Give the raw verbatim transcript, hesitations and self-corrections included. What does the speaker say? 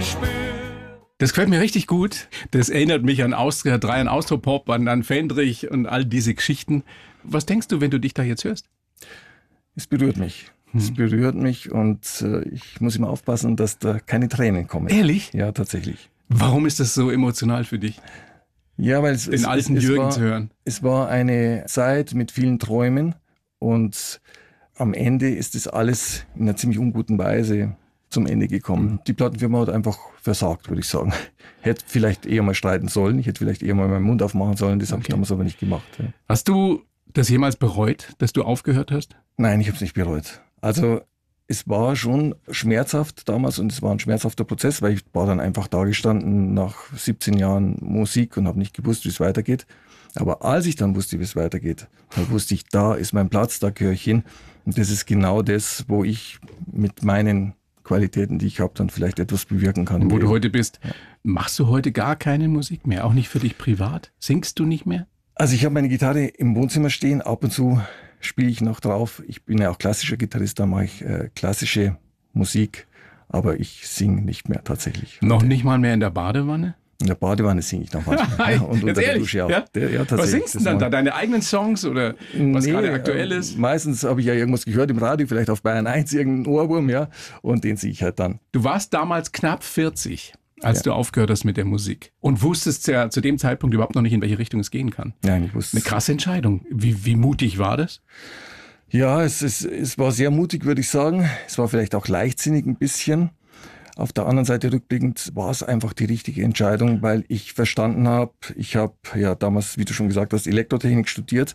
gespürt. Das gefällt mir richtig gut. Das erinnert mich an Austria drei, an Austropop, an, an Fendrich und all diese Geschichten. Was denkst du, wenn du dich da jetzt hörst? Es berührt mich. Hm. Es berührt mich und äh, ich muss immer aufpassen, dass da keine Tränen kommen. Ehrlich? Ja, tatsächlich. Warum ist das so emotional für dich? Ja, weil es, Den es, alten es, Jürgen war, zu hören. Es war eine Zeit mit vielen Träumen und am Ende ist das alles in einer ziemlich unguten Weise zum Ende gekommen. Mhm. Die Plattenfirma hat einfach versagt, würde ich sagen. Hätte vielleicht eher mal streiten sollen, ich hätte vielleicht eher mal meinen Mund aufmachen sollen, das okay. habe ich damals aber nicht gemacht. Ja. Hast du das jemals bereut, dass du aufgehört hast? Nein, ich habe es nicht bereut. Also es war schon schmerzhaft damals und es war ein schmerzhafter Prozess, weil ich war dann einfach da gestanden nach siebzehn Jahren Musik und habe nicht gewusst, wie es weitergeht. Aber als ich dann wusste, wie es weitergeht, dann wusste ich, da ist mein Platz, da gehöre ich hin. Und das ist genau das, wo ich mit meinen Qualitäten, die ich habe, dann vielleicht etwas bewirken kann. Wo du heute bist. Ja. Machst du heute gar keine Musik mehr? Auch nicht für dich privat? Singst du nicht mehr? Also ich habe meine Gitarre im Wohnzimmer stehen. Ab und zu spiele ich noch drauf. Ich bin ja auch klassischer Gitarrist, da mache ich äh, klassische Musik. Aber ich singe nicht mehr tatsächlich. Noch nicht mal mehr in der Badewanne? In der Badewanne singe ich noch manchmal. Ja, und unter der Dusche auch. Ja? Der, ja, was singst du dann da? Deine eigenen Songs oder was nee, gerade aktuell ist? Äh, meistens habe ich ja irgendwas gehört im Radio, vielleicht auf Bayern eins, irgendeinen Ohrwurm, ja. Und den singe ich halt dann. Du warst damals knapp vierzig, als ja. du aufgehört hast mit der Musik. Und wusstest ja zu dem Zeitpunkt überhaupt noch nicht, in welche Richtung es gehen kann. Nein, ich wusste. Eine krasse Entscheidung. Wie, wie mutig war das? Ja, es, es, es war sehr mutig, würde ich sagen. Es war vielleicht auch leichtsinnig ein bisschen. Auf der anderen Seite rückblickend war es einfach die richtige Entscheidung, weil ich verstanden habe, ich habe ja damals, wie du schon gesagt hast, Elektrotechnik studiert